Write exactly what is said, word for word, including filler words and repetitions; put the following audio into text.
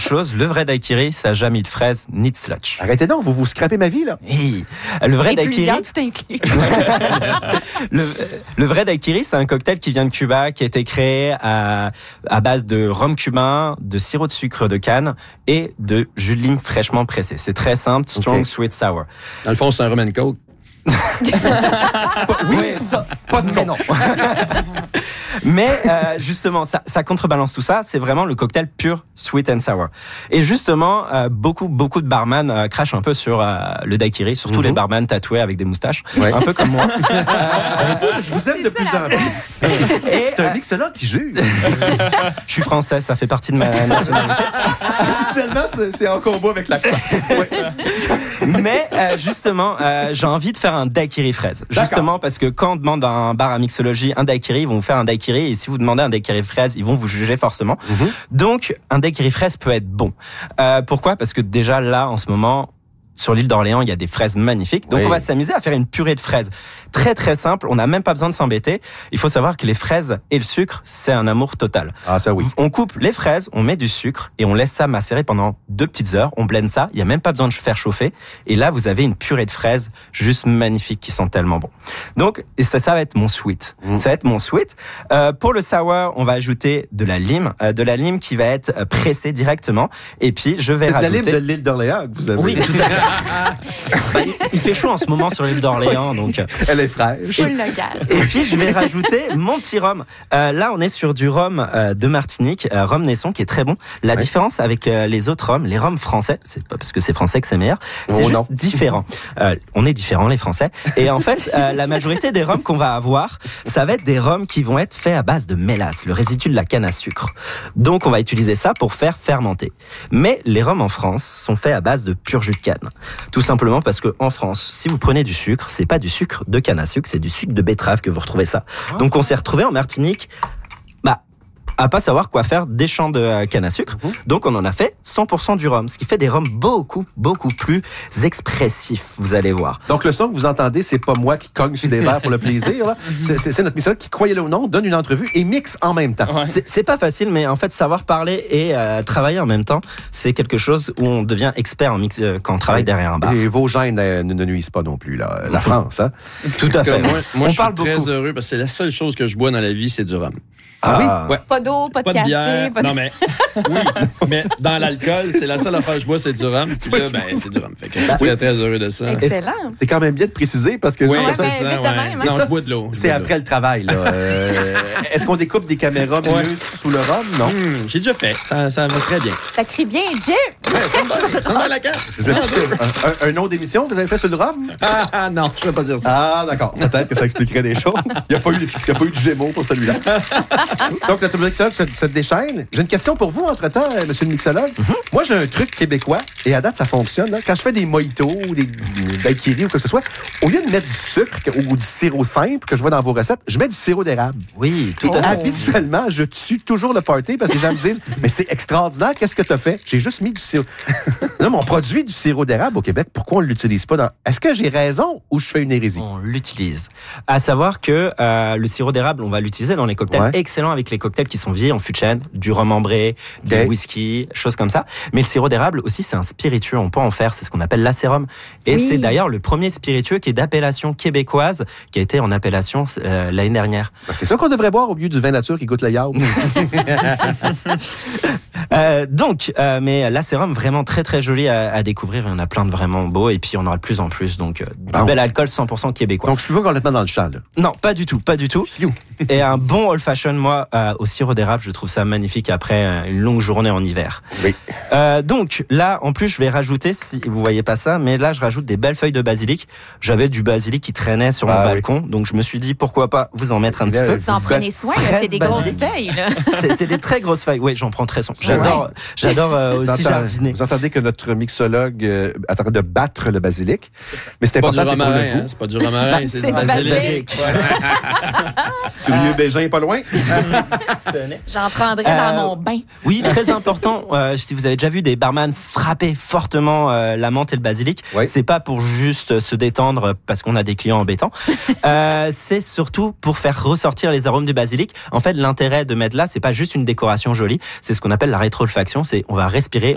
chose, le vrai daiquiri, ça n'a jamais de fraise ni de slotch. Arrêtez donc, vous vous scrapez ma vie, là. Hey, le vrai Et daiquiri... plusieurs, tout inclus. le, le vrai daiquiri, c'est un cocktail qui vient de Cuba, qui a été créé à, à base de rhum cubain, de sirop de sucre de canne et de jus de lime fraîchement pressé. C'est très simple, strong, okay. Sweet, sour. Dans le fond, c'est un rum and coke. oui, ça, pas de mais non. Mais euh, justement, ça, ça contrebalance tout ça. C'est vraiment le cocktail pur sweet and sour. Et justement, euh, beaucoup, beaucoup de barman euh, crachent un peu sur euh, le daiquiri, surtout mm-hmm. les barman tatoués avec des moustaches, ouais. un peu comme moi. euh, je vous aime c'est de plus en plus. C'est un mixologue qui juge. Je suis français, ça fait partie de ma nationalité. Officiellement, c'est, c'est en combo avec l'accent. Ouais. Mais euh, justement, euh, j'ai envie de faire un daiquiri fraise. D'accord. Justement parce que quand on demande à un bar à mixologie un daiquiri, ils vont vous faire un daiquiri. Et si vous demandez un daiquiri fraise, ils vont vous juger forcément. Mm-hmm. Donc, un daiquiri fraise peut être bon. Euh, pourquoi ? Parce que déjà là, en ce moment, sur l'île d'Orléans, il y a des fraises magnifiques. Donc, oui. on va s'amuser à faire une purée de fraises. Très, très simple. On n'a même pas besoin de s'embêter. Il faut savoir que les fraises et le sucre, c'est un amour total. Ah, ça oui. On coupe les fraises, on met du sucre et on laisse ça macérer pendant deux petites heures. On blende ça. Il n'y a même pas besoin de faire chauffer. Et là, vous avez une purée de fraises juste magnifique qui sent tellement bon. Donc, et ça, ça va être mon sweet. Mmh. Ça va être mon sweet. Euh, pour le sour, on va ajouter de la lime. Euh, de la lime qui va être pressée directement. Et puis, je vais c'est rajouter... de la lime de l'île d'Orléans que vous avez. Oui, tout à fait. Bah, il fait chaud en ce moment sur l'île d'Orléans, donc elle est fraîche. Et puis je vais rajouter mon petit rhum. Euh, là, on est sur du rhum euh, de Martinique, euh, rhum Naisson, qui est très bon. La ouais. différence avec euh, les autres rhums, les rhums français, c'est pas parce que c'est français que c'est meilleur, c'est oh, juste non. différent. Euh, on est différents les Français. Et en fait, euh, la majorité des rhums qu'on va avoir, ça va être des rhums qui vont être faits à base de mélasse, le résidu de la canne à sucre. Donc, on va utiliser ça pour faire fermenter. Mais les rhums en France sont faits à base de pur jus de canne. Tout simplement parce que en France, si vous prenez du sucre, c'est pas du sucre de canne à sucre, c'est du sucre de betterave que vous retrouvez ça. Donc on s'est retrouvé en Martinique, bah à pas savoir quoi faire des champs de canne à sucre. Mmh. Donc on en a fait cent pour cent du rhum, ce qui fait des rhums beaucoup beaucoup plus expressifs, vous allez voir. Donc le son que vous entendez, c'est pas moi qui cogne sur des verres pour le plaisir, là. C'est, c'est, c'est notre mixologue qui, croyez-le ou non, donne une entrevue et mixe en même temps. Ouais. C'est, c'est pas facile, mais en fait savoir parler et euh, travailler en même temps, c'est quelque chose où on devient expert en mix euh, quand on travaille ouais. derrière un bar. Et vos gènes euh, ne, ne nuisent pas non plus, là. La France, hein. Tout à fait. Moi, moi on je parle suis très beaucoup. heureux parce que c'est la seule chose que je bois dans la vie, c'est du rhum. Ah, ah oui? Ouais. Pas d'eau, pas de pas café. De bière. Pas de... Non, mais oui, mais dans l'alcool, c'est la seule affaire que je bois, c'est du rhum. Puis là, ben, c'est du rhum. Fait que je suis très, très heureux de ça. Excellent. C'est quand même bien de préciser parce que... Oui, ouais, c'est ben, ça. vite Ouais. de même, hein. Non, ça, je bois de l'eau. C'est après le travail, là. Euh, est-ce qu'on découpe des caméras mieux ouais. sous le rhum? Non. Mmh, j'ai déjà fait. Ça, ça va très bien. Ça crie bien, Jim. Ouais, ça va la carte. Je vais un, un, un nom d'émission que vous avez fait sur le rhum? Ah, ah non, je ne vais pas dire ça. Ah, d'accord. Peut-être que ça expliquerait des choses. Il n'y a pas eu, il y a pas eu de Gémeaux pour celui-là. Donc, notre mixologue se, se déchaîne. J'ai une question pour vous, entre-temps, euh, monsieur le mixologue. Mm-hmm. Moi, j'ai un truc québécois, et à date, ça fonctionne. Là. Quand je fais des mojitos ou des daiquiris ou quoi que ce soit, au lieu de mettre du sucre ou du sirop simple que je vois dans vos recettes, je mets du sirop d'érable. Oui, tout et à fait. Habituellement, je tue toujours le party parce que les gens me disent « Mais c'est extraordinaire, qu'est-ce que tu as fait? » J'ai juste mis du sirop. Non, mais on produit du sirop d'érable au Québec. Pourquoi on ne l'utilise pas? Dans... Est-ce que j'ai raison ou je fais une hérésie? On l'utilise. À savoir que euh, le sirop d'érable, on va l'utiliser dans les cocktails ouais. excellents avec les cocktails qui sont vieillis en fût de chêne, du rhum ambré, okay. du whisky, choses comme ça. Mais le sirop d'érable aussi, c'est un spiritueux. On peut en faire, c'est ce qu'on appelle l'acérum. Et oui. c'est d'ailleurs le premier spiritueux qui est d'appellation québécoise, qui a été en appellation euh, l'année dernière. Ben, c'est ça qu'on devrait boire au lieu du vin nature qui goûte le yaourt. euh, donc, euh, mais l'acérum, vraiment très très joli à, à découvrir. Il y en a plein de vraiment beaux et puis on en aura de plus en plus. Donc, euh, bon. du bel alcool cent pour cent québécois. Donc, je suis pas complètement dans le champ, là. Non, pas du tout, pas du tout. Et un bon old fashion, moi, euh, au sirop d'érable, je trouve ça magnifique après une longue journée en hiver. Oui. Euh, donc, là, en plus, je vais rajouter, si vous voyez pas ça, mais là, je rajoute des belles feuilles de basilic. J'avais du basilic qui traînait sur ah, mon oui. balcon, donc je me suis dit, pourquoi pas vous en mettre un petit peu. Vous en prenez soin, là, c'est des basilic. grosses feuilles, là. c'est, c'est des très grosses feuilles. Oui, j'en prends très soin. J'adore, ouais. j'adore euh, aussi entendez, jardiner. Vous entendez que notre mixologue euh, est en train de battre le basilic. Mais c'est important, c'est pour le hein, c'est pas du romarin, c'est, c'est du basilic. Le vieux Bégin est pas loin. J'en prendrais euh, dans mon bain. Oui, très important. Euh, si vous avez déjà vu des barman frapper fortement euh, la menthe et le basilic, oui. c'est pas pour juste se détendre parce qu'on a des clients embêtants. euh, c'est surtout pour faire ressortir les arômes du basilic. En fait, l'intérêt de mettre là, c'est pas juste une décoration jolie, c'est ce qu'on appelle la rétroolfaction. C'est on va respirer,